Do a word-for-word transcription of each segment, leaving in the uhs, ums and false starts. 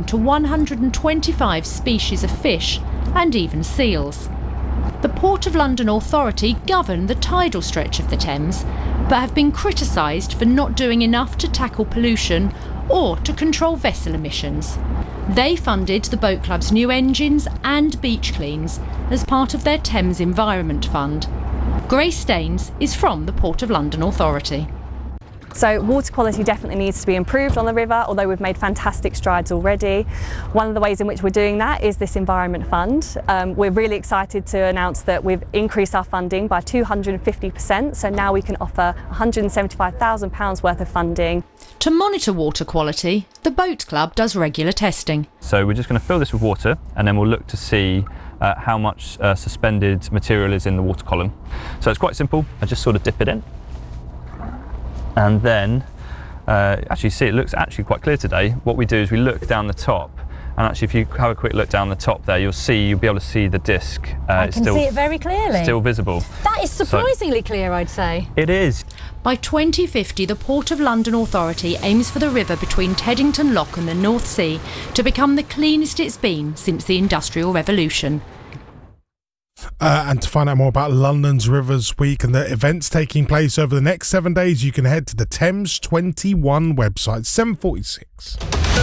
home to one hundred twenty-five species of fish and even seals. The Port of London Authority govern the tidal stretch of the Thames, but have been criticised for not doing enough to tackle pollution or to control vessel emissions. They funded the boat club's new engines and beach cleans as part of their Thames Environment Fund. Grace Staines is from the Port of London Authority. So water quality definitely needs to be improved on the river, although we've made fantastic strides already. One of the ways in which we're doing that is this Environment Fund. Um, we're really excited to announce that we've increased our funding by two hundred fifty percent, so now we can offer one hundred seventy-five thousand pounds worth of funding. To monitor water quality, the Boat Club does regular testing. So we're just going to fill this with water and then we'll look to see uh, how much uh, suspended material is in the water column. So it's quite simple. I just sort of dip it in. And then, uh, actually see it looks actually quite clear today. What we do is we look down the top, and actually if you have a quick look down the top there, you'll see, you'll be able to see the disc. Uh, I it's can still, see it very clearly. Still visible. That is surprisingly so, clear, I'd say. It is. By twenty fifty, the Port of London Authority aims for the river between Teddington Lock and the North Sea to become the cleanest it's been since the Industrial Revolution. Uh, and to find out more about London's Rivers Week and the events taking place over the next seven days, you can head to the Thames twenty-one website, seven forty-six.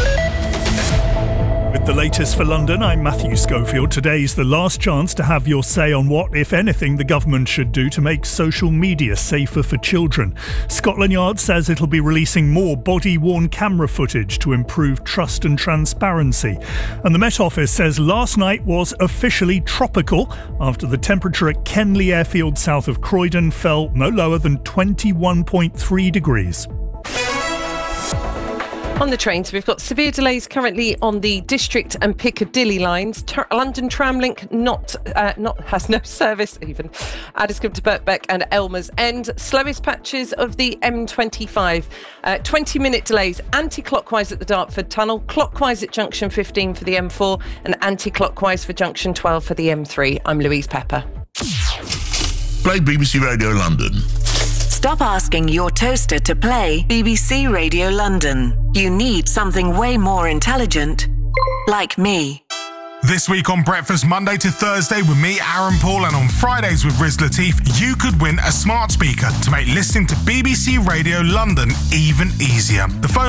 With the latest for London, I'm Matthew Schofield. Today's the last chance to have your say on what, if anything, the government should do to make social media safer for children. Scotland Yard says it'll be releasing more body-worn camera footage to improve trust and transparency. And the Met Office says last night was officially tropical after the temperature at Kenley Airfield south of Croydon fell no lower than twenty-one point three degrees. On the trains, we've got severe delays currently on the District and Piccadilly lines. Ter- London Tramlink not uh, not has no service even. Addiscombe to Birkbeck and Elmer's End. Slowest patches of the M twenty-five. Uh, twenty-minute delays anti-clockwise at the Dartford Tunnel, clockwise at Junction fifteen for the M four, and anti-clockwise for Junction twelve for the M three. I'm Louise Pepper. Play B B C Radio London. Stop asking your toaster to play B B C Radio London. You need something way more intelligent, like me. This week on Breakfast, Monday to Thursday with me, Aaron Paul, and on Fridays with Riz Latif, you could win a smart speaker to make listening to B B C Radio London even easier. The phone